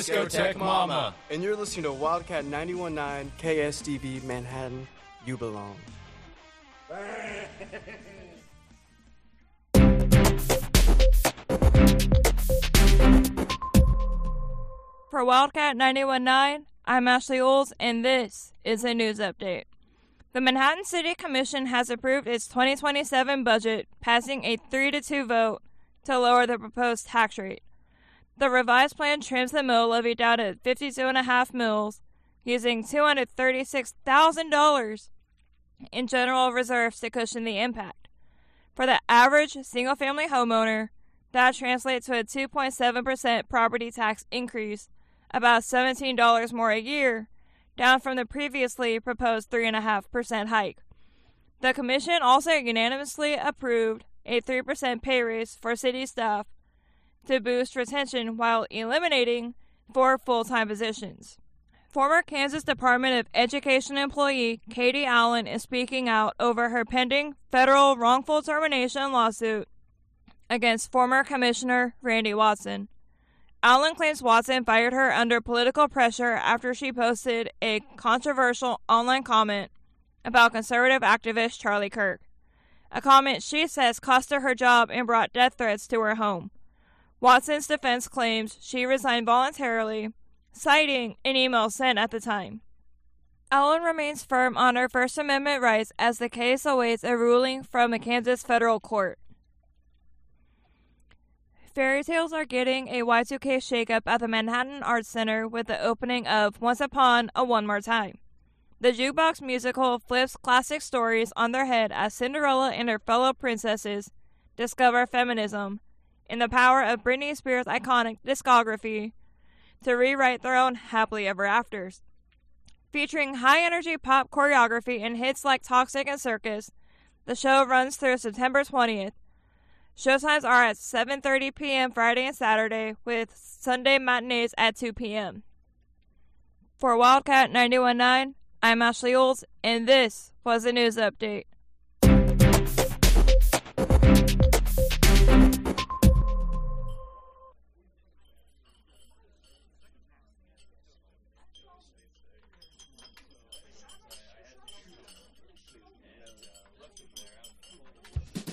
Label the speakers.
Speaker 1: Discotheque Mama.
Speaker 2: And you're listening to Wildcat 91.9 KSDB Manhattan. You belong.
Speaker 3: For Wildcat 91.9, I'm Ashley Oles, and this is a news update. The Manhattan City Commission has approved its 2027 budget, passing a 3-2 vote to lower the proposed tax rate. The revised plan trims the mill levy down at 52.5 mills, using $236,000 in general reserves to cushion the impact. For the average single-family homeowner, that translates to a 2.7% property tax increase, about $17 more a year, down from the previously proposed 3.5% hike. The commission also unanimously approved a 3% pay raise for city staff to boost retention while eliminating 4 full-time positions. Former Kansas Department of Education employee Katie Allen is speaking out over her pending federal wrongful termination lawsuit against former Commissioner Randy Watson. Allen claims Watson fired her under political pressure after she posted a controversial online comment about conservative activist Charlie Kirk, a comment she says cost her job and brought death threats to her home. Watson's defense claims she resigned voluntarily, citing an email sent at the time. Allen remains firm on her First Amendment rights as the case awaits a ruling from a Kansas federal court. Fairy tales are getting a Y2K shakeup at the Manhattan Arts Center with the opening of Once Upon a One More Time. The jukebox musical flips classic stories on their head as Cinderella and her fellow princesses discover feminism and the power of Britney Spears' iconic discography to rewrite their own happily ever afters. Featuring high-energy pop choreography and hits like Toxic and Circus, the show runs through September 20th. Showtimes are at 7:30 p.m. Friday and Saturday, with Sunday matinees at 2 p.m. For Wildcat 91.9, I'm Ashley Oles, and this was a news update.